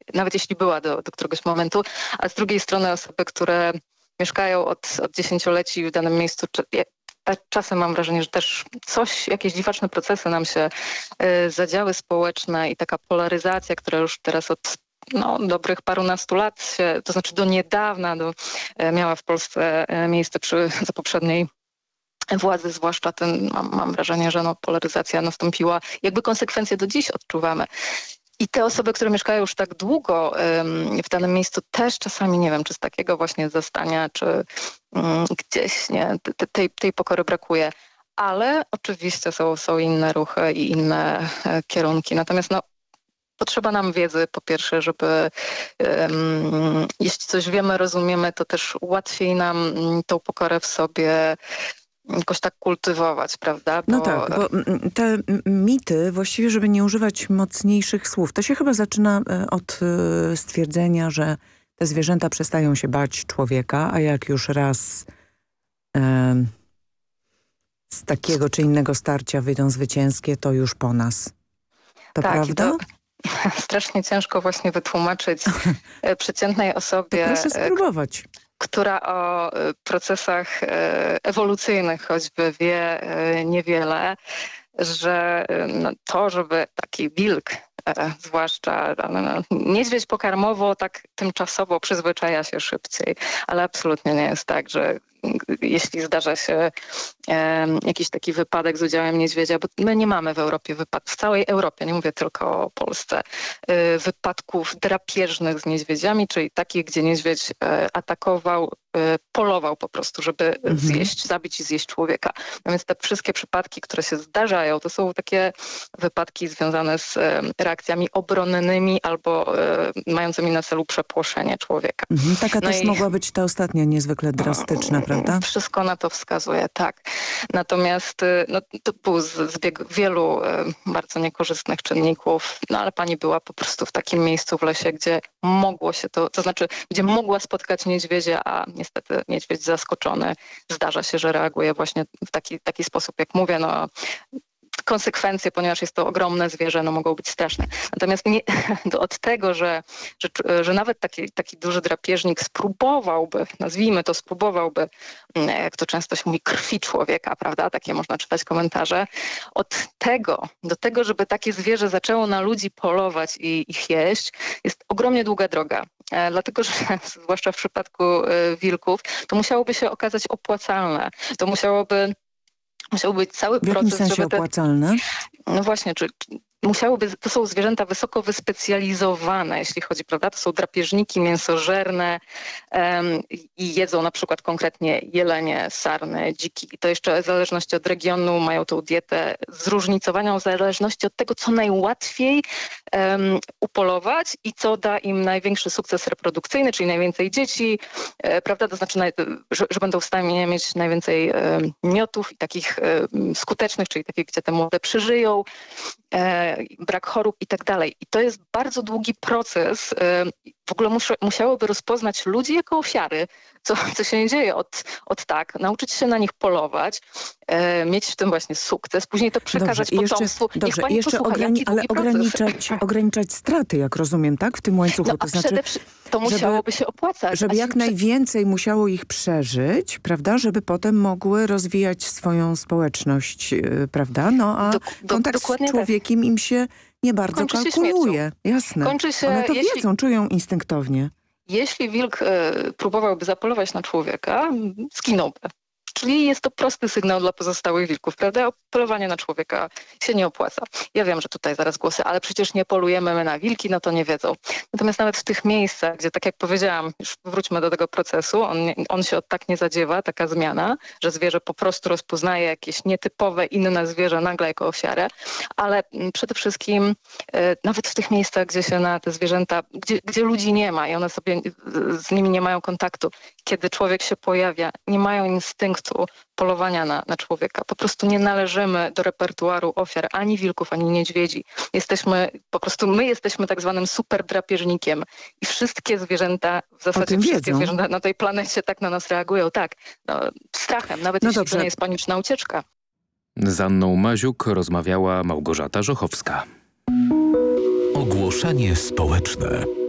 nawet jeśli była do któregoś momentu, a z drugiej strony osoby, które mieszkają od dziesięcioleci w danym miejscu, czasem mam wrażenie, że też jakieś dziwaczne procesy nam się zadziały społeczne i taka polaryzacja, która już teraz od dobrych parunastu lat to znaczy do niedawna miała w Polsce miejsce za poprzedniej władzy, zwłaszcza mam wrażenie, że polaryzacja nastąpiła. Jakby konsekwencje do dziś odczuwamy. I te osoby, które mieszkają już tak długo w danym miejscu, też czasami nie wiem, czy z takiego właśnie zastania, czy gdzieś tej pokory brakuje. Ale oczywiście są inne ruchy i inne kierunki. Natomiast potrzeba nam wiedzy, po pierwsze, żeby jeśli coś wiemy, rozumiemy, to też łatwiej nam tą pokorę w sobie jakoś tak kultywować, prawda? No tak, bo te mity, właściwie, żeby nie używać mocniejszych słów, to się chyba zaczyna od stwierdzenia, że te zwierzęta przestają się bać człowieka, a jak już raz z takiego czy innego starcia wyjdą zwycięskie, to już po nas. To tak, prawda? Strasznie ciężko właśnie wytłumaczyć przeciętnej osobie, to proszę spróbować, która o procesach ewolucyjnych choćby wie niewiele, że to, żeby taki wilk, zwłaszcza niedźwiedź pokarmowo tak tymczasowo przyzwyczaja się szybciej, ale absolutnie nie jest tak, że jeśli zdarza się jakiś taki wypadek z udziałem niedźwiedzia, bo my nie mamy w Europie w całej Europie, nie mówię tylko o Polsce, wypadków drapieżnych z niedźwiedziami, czyli takich, gdzie niedźwiedź atakował, polował po prostu, żeby zabić i zjeść człowieka. No więc te wszystkie przypadki, które się zdarzają, to są takie wypadki związane z reakcjami obronnymi albo mającymi na celu przepłoszenie człowieka. Taka też mogła być ta ostatnia niezwykle drastyczna, prawda? Wszystko na to wskazuje, tak. Natomiast to był zbieg wielu bardzo niekorzystnych czynników, ale pani była po prostu w takim miejscu w lesie, gdzie mogło się to znaczy, gdzie mogła spotkać niedźwiedzia, a niestety niedźwiedź zaskoczony zdarza się, że reaguje właśnie w taki sposób, jak mówię, konsekwencje, ponieważ jest to ogromne zwierzę, mogą być straszne. Natomiast od tego, że nawet taki duży drapieżnik spróbowałby, jak to często się mówi, krwi człowieka, prawda? Takie można czytać komentarze. Od tego do tego, żeby takie zwierzę zaczęło na ludzi polować i ich jeść, jest ogromnie długa droga. Dlatego, że zwłaszcza w przypadku wilków, to musiałoby się okazać opłacalne. To musiał być cały proces. W jakim sensie opłacalne? No właśnie, to są zwierzęta wysoko wyspecjalizowane, jeśli chodzi, prawda? To są drapieżniki mięsożerne i jedzą na przykład konkretnie jelenie, sarny, dziki. I to jeszcze w zależności od regionu mają tą dietę zróżnicowaną w zależności od tego, co najłatwiej upolować i co da im największy sukces reprodukcyjny, czyli najwięcej dzieci, prawda? To znaczy, że będą w stanie mieć najwięcej miotów i takich skutecznych, czyli takich, gdzie te młode przeżyją, brak chorób i tak dalej. I to jest bardzo długi proces. W ogóle musiałoby rozpoznać ludzi jako ofiary, co się nie dzieje od tak. Nauczyć się na nich polować, mieć w tym właśnie sukces, później to przekazać potomstwu. Dobrze, jeszcze ograniczać straty, jak rozumiem, tak? W tym łańcuchu. To znaczy, to musiałoby się opłacać. Żeby jak najwięcej musiało ich przeżyć, prawda? Żeby potem mogły rozwijać swoją społeczność, prawda? A kontakt z człowiekiem im się nie bardzo kalkuluje. Jasne. One to wiedzą, czują instynktownie. Jeśli wilk próbowałby zapolować na człowieka, zginąłby. Czyli jest to prosty sygnał dla pozostałych wilków, prawda? Polowanie na człowieka się nie opłaca. Ja wiem, że tutaj zaraz głosy, ale przecież nie polujemy my na wilki, to nie wiedzą. Natomiast nawet w tych miejscach, gdzie tak jak powiedziałam, już wróćmy do tego procesu, on się tak nie zadziewa, taka zmiana, że zwierzę po prostu rozpoznaje jakieś nietypowe, inne zwierzę nagle jako ofiarę, ale przede wszystkim nawet w tych miejscach, gdzie się na te zwierzęta, gdzie ludzi nie ma i one sobie z nimi nie mają kontaktu, kiedy człowiek się pojawia, nie mają instynktu polowania na człowieka. Po prostu nie należymy do repertuaru ofiar ani wilków, ani niedźwiedzi. My jesteśmy tak zwanym super drapieżnikiem i wszystkie zwierzęta, w zasadzie wszystkie zwierzęta na tej planecie tak na nas reagują, tak, strachem, nawet jeśli to nie jest paniczna ucieczka. Z Anną Maziuk rozmawiała Małgorzata Żochowska. Ogłoszenie społeczne.